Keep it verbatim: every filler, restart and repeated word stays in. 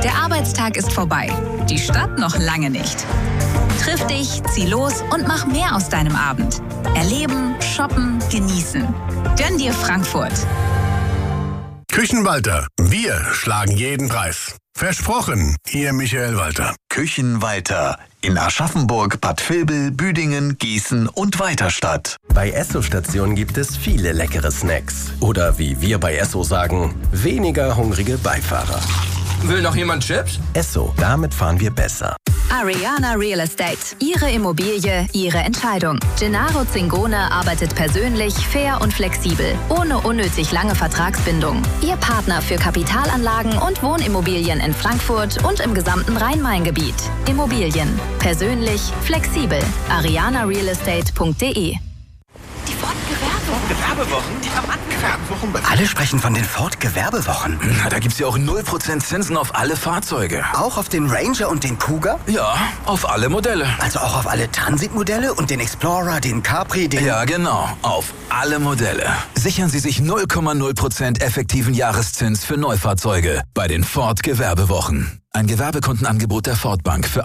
Der Arbeitstag ist vorbei. Die Stadt noch lange nicht. Triff dich, zieh los und mach mehr aus deinem Abend. Erleben, shoppen, genießen. Gönn dir Frankfurt. Küchenwalter. Wir schlagen jeden Preis. Versprochen, Ihr Michael Walter. Küchenwalter. In Aschaffenburg, Bad Vilbel, Büdingen, Gießen und Weiterstadt. Bei Esso-Stationen gibt es viele leckere Snacks. Oder wie wir bei Esso sagen, weniger hungrige Beifahrer. Will noch jemand Chips? Esso, damit fahren wir besser. Ariana Real Estate. Ihre Immobilie, Ihre Entscheidung. Gennaro Zingone arbeitet persönlich, fair und flexibel. Ohne unnötig lange Vertragsbindung. Ihr Partner für Kapitalanlagen und Wohnimmobilien in Frankfurt und im gesamten Rhein-Main-Gebiet. Immobilien. Persönlich, flexibel. ariana real estate punkt de. Die Ford-Gewerbewochen. Die Gewerbewochen. Alle sprechen von den Ford-Gewerbewochen. Na, da gibt's ja auch null Prozent Zinsen auf alle Fahrzeuge. Auch auf den Ranger und den Kuga? Ja, auf alle Modelle. Also auch auf alle Transit-Modelle und den Explorer, den Capri, den... Ja, genau. Auf alle Modelle. Sichern Sie sich null Komma null Prozent effektiven Jahreszins für Neufahrzeuge bei den Ford-Gewerbewochen. Ein Gewerbekundenangebot der Ford Bank für